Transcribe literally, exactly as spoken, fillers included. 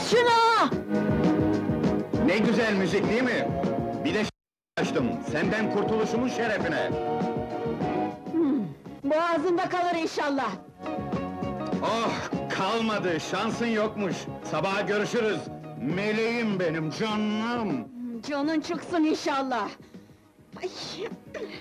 Kes şunu! Ne güzel müzik değil mi? Bir de açtım, senden kurtuluşumun şerefine. Boğazında kalır inşallah! Oh, kalmadı, şansın yokmuş. Sabaha görüşürüz. Meleğim benim, canım! Canın çıksın inşallah! Ay.